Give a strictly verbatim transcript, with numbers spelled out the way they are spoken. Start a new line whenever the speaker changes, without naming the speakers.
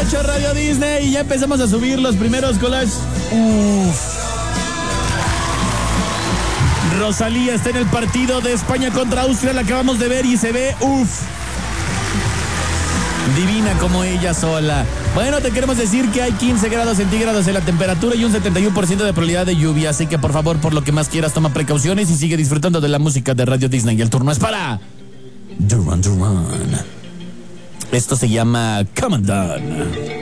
ocho Radio Disney y ya empezamos a subir los primeros collages. Uf. Rosalía está en el partido de España contra Austria, la acabamos de ver y se ve, uff, divina como ella sola. Bueno, te queremos decir que hay quince grados centígrados en la temperatura y un setenta y uno por ciento de probabilidad de lluvia, así que por favor, por lo que más quieras, toma precauciones y sigue disfrutando de la música de Radio Disney. Y el turno es para Duran Duran. Esto se llama Come Undone.